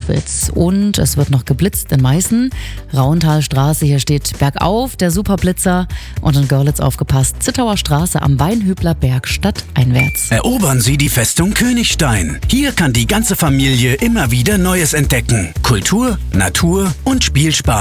Teufels. Und es wird noch geblitzt in Meißen. Rauntalstraße, hier steht bergauf, der Superblitzer. Und in Görlitz aufgepasst, Zittauer Straße am Weinhübler Berg stadteinwärts. Erobern Sie die Festung Königstein. Hier kann die ganze Familie immer wieder Neues entdecken. Kultur, Natur und Spielspaß.